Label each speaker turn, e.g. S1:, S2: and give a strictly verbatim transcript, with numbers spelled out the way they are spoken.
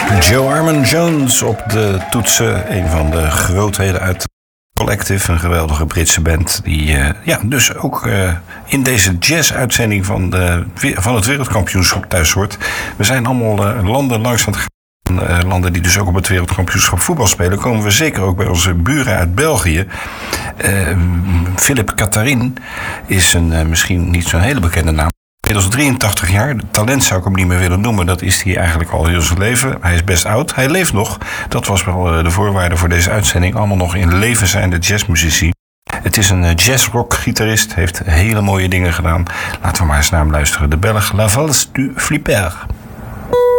S1: Joe Armon-Jones op de toetsen. Een van de grootheden uit Collective. Een geweldige Britse band. Die uh, ja, dus ook uh, in deze jazz-uitzending van, de, van het wereldkampioenschap thuis hoort. We zijn allemaal uh, landen langs aan het gaan. Uh, landen die dus ook op het wereldkampioenschap voetbal spelen. Komen we zeker ook bij onze buren uit België. Uh, Philippe Catharin is een uh, misschien niet zo'n hele bekende naam. Inmiddels drieëntachtig jaar. Talent zou ik hem niet meer willen noemen. Dat is hij eigenlijk al heel zijn leven. Hij is best oud. Hij leeft nog. Dat was wel de voorwaarde voor deze uitzending. Allemaal nog in leven zijnde jazzmuzici. Het is een jazz-rock-gitarist. Heeft hele mooie dingen gedaan. Laten we maar eens naar hem luisteren. De Belg La Valse du Flipper.